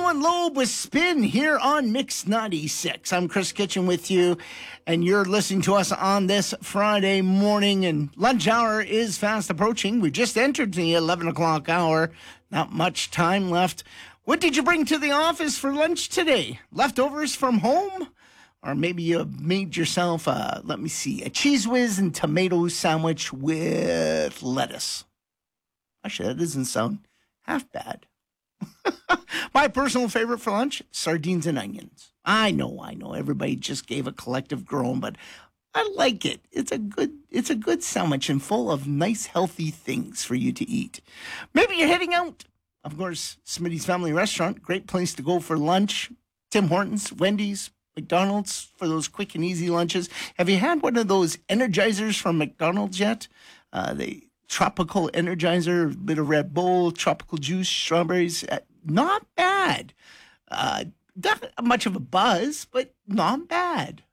and Loeb with Spin here on Mix 96. I'm Chris Kitchen with you, and you're listening to us on this Friday morning, and lunch hour is fast approaching. We just entered the 11 o'clock hour. Not much time left. What did you bring to the office for lunch today? Leftovers from home? Or maybe you made yourself, a Cheese Whiz and tomato sandwich with lettuce. Actually, that doesn't sound half bad. My personal favorite for lunch, sardines and onions. I know. Everybody just gave a collective groan, but I like it. It's a good sandwich and full of nice, healthy things for you to eat. Maybe you're heading out. Of course, Smitty's Family Restaurant, great place to go for lunch. Tim Hortons, Wendy's, McDonald's for those quick and easy lunches. Have you had one of those Energizers from McDonald's yet? The tropical Energizer, bit of Red Bull, tropical juice, strawberries. Not bad. Not much of a buzz, but not bad.